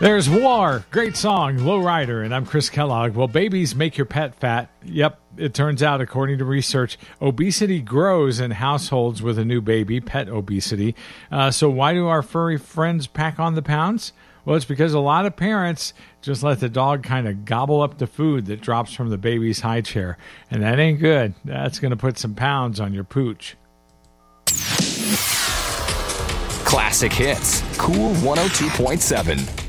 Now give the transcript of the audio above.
There's War. Great song, Low Rider, and I'm Chris Kellogg. Well, babies make your pet fat. Yep, it turns out, according to research, obesity grows in households with a new baby, pet obesity. So why do our furry friends pack on the pounds? Well, it's because a lot of parents just let the dog kind of gobble up the food that drops from the baby's high chair. And that ain't good. That's going to put some pounds on your pooch. Classic Hits, Cool 102.7.